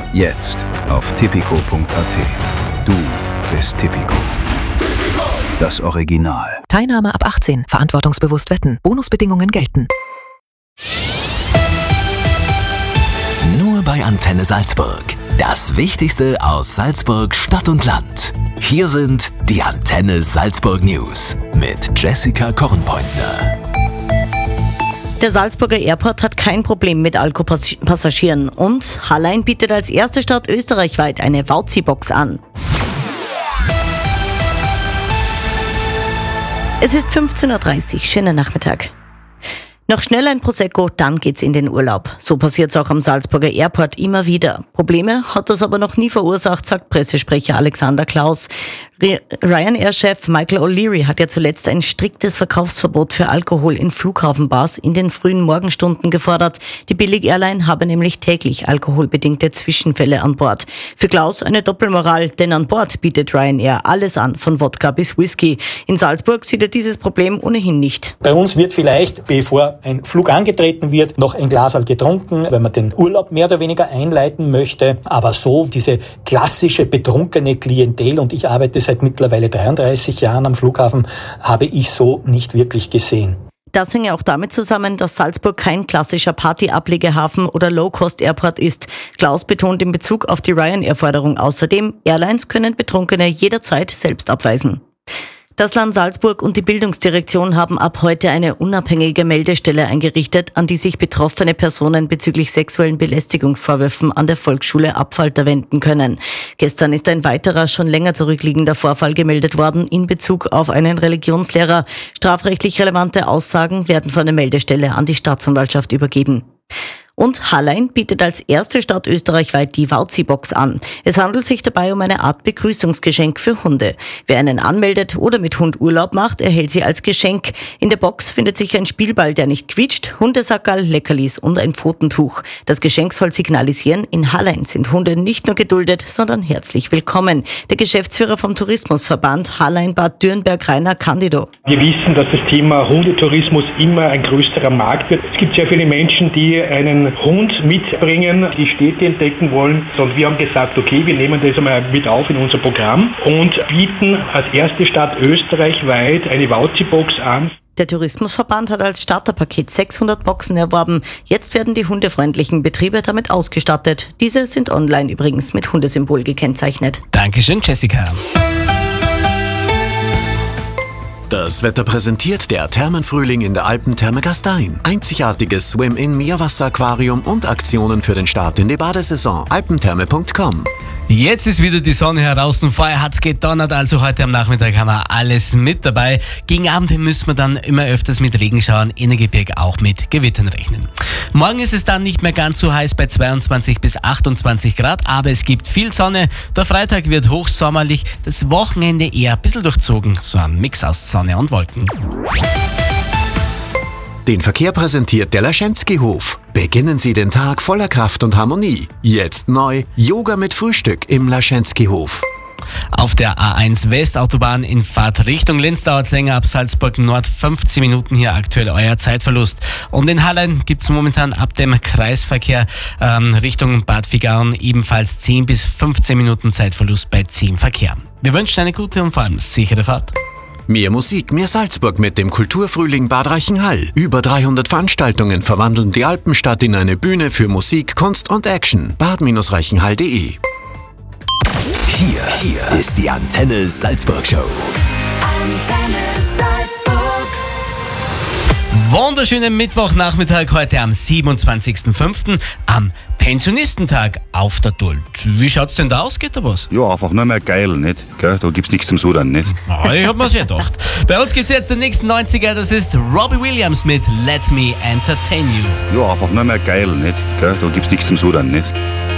Jetzt auf tipico.at. Du bist Tipico. Das Original. Teilnahme ab 18. Verantwortungsbewusst wetten. Bonusbedingungen gelten. Nur bei Antenne Salzburg. Das Wichtigste aus Salzburg Stadt und Land. Hier sind die Antenne Salzburg News mit Jessica Kornpointner. Der Salzburger Airport hat kein Problem mit Alko-Passagieren und Hallein bietet als erste Stadt österreichweit eine Wauzi-Box an. Es ist 15.30 Uhr, schönen Nachmittag. Noch schnell ein Prosecco, dann geht's in den Urlaub. So passiert's auch am Salzburger Airport immer wieder. Probleme hat das aber noch nie verursacht, sagt Pressesprecher Alexander Klaus. Ryanair-Chef Michael O'Leary hat ja zuletzt ein striktes Verkaufsverbot für Alkohol in Flughafenbars in den frühen Morgenstunden gefordert. Die Billig-Airline habe nämlich täglich alkoholbedingte Zwischenfälle an Bord. Für Klaus eine Doppelmoral, denn an Bord bietet Ryanair alles an, von Wodka bis Whisky. In Salzburg sieht er dieses Problem ohnehin nicht. Bei uns wird vielleicht, bevor ein Flug angetreten wird, noch ein Glaserl getrunken, wenn man den Urlaub mehr oder weniger einleiten möchte. Aber so diese klassische betrunkene Klientel, und ich arbeite seit mittlerweile 33 Jahren am Flughafen, habe ich so nicht wirklich gesehen. Das hängt auch damit zusammen, dass Salzburg kein klassischer Party-Ablegehafen oder Low-Cost-Airport ist. Klaus betont in Bezug auf die Ryanair-Forderung außerdem, Airlines können Betrunkene jederzeit selbst abweisen. Das Land Salzburg und die Bildungsdirektion haben ab heute eine unabhängige Meldestelle eingerichtet, an die sich betroffene Personen bezüglich sexuellen Belästigungsvorwürfen an der Volksschule Abfalter wenden können. Gestern ist ein weiterer, schon länger zurückliegender Vorfall gemeldet worden in Bezug auf einen Religionslehrer. Strafrechtlich relevante Aussagen werden von der Meldestelle an die Staatsanwaltschaft übergeben. Und Hallein bietet als erste Stadt österreichweit die Wauzi-Box an. Es handelt sich dabei um eine Art Begrüßungsgeschenk für Hunde. Wer einen anmeldet oder mit Hund Urlaub macht, erhält sie als Geschenk. In der Box findet sich ein Spielball, der nicht quietscht, Hundesackerl, Leckerlis und ein Pfotentuch. Das Geschenk soll signalisieren, in Hallein sind Hunde nicht nur geduldet, sondern herzlich willkommen. Der Geschäftsführer vom Tourismusverband Hallein-Bad Dürnberg, Rainer Candido. Wir wissen, dass das Thema Hundetourismus immer ein größerer Markt wird. Es gibt sehr viele Menschen, die einen Hund mitbringen, die Städte entdecken wollen. Und wir haben gesagt, okay, wir nehmen das einmal mit auf in unser Programm und bieten als erste Stadt österreichweit eine Wauzi-Box an. Der Tourismusverband hat als Starterpaket 600 Boxen erworben. Jetzt werden die hundefreundlichen Betriebe damit ausgestattet. Diese sind online übrigens mit Hundesymbol gekennzeichnet. Dankeschön, Jessica. Das Wetter präsentiert der Thermenfrühling in der Alpentherme Gastein. Einzigartiges Swim-In-Meerwasser-Aquarium und Aktionen für den Start in die Badesaison. alpentherme.com. Jetzt ist wieder die Sonne heraus und vorher hat's gedonnert, also heute am Nachmittag haben wir alles mit dabei. Gegen Abend hin müssen wir dann immer öfters mit Regenschauern, Innergebirge auch mit Gewittern rechnen. Morgen ist es dann nicht mehr ganz so heiß bei 22 bis 28 Grad, aber es gibt viel Sonne. Der Freitag wird hochsommerlich, das Wochenende eher ein bisschen durchzogen, so ein Mix aus Sonne und Wolken. Den Verkehr präsentiert der Laschenski-Hof. Beginnen Sie den Tag voller Kraft und Harmonie. Jetzt neu Yoga mit Frühstück im Laschenski-Hof. Auf der A1 Westautobahn in Fahrt Richtung Linz dauert es länger, ab Salzburg Nord 15 Minuten hier aktuell euer Zeitverlust. Und in Hallein gibt es momentan ab dem Kreisverkehr Richtung Bad Vigaun ebenfalls 10 bis 15 Minuten Zeitverlust bei 10 Verkehr. Wir wünschen eine gute und vor allem sichere Fahrt. Mehr Musik, mehr Salzburg mit dem Kulturfrühling Bad Reichenhall. Über 300 Veranstaltungen verwandeln die Alpenstadt in eine Bühne für Musik, Kunst und Action. bad-reichenhall.de. Hier ist die Antenne Salzburg Show. Antenne Salzburg. Wunderschönen Mittwochnachmittag heute am 27.05. am Pensionistentag auf der Duld. Wie schaut's denn da aus? Geht da was? Ja, einfach nur mehr geil, nicht? Gell? Da gibt's nichts zum Sudern, nicht? Ich hab mir's ja gedacht. Bei uns gibt's jetzt den nächsten 90er, das ist Robbie Williams mit Let Me Entertain You. Ja, einfach nur mehr geil, nicht? Gell? Da gibt's nichts zum Sudern, nicht?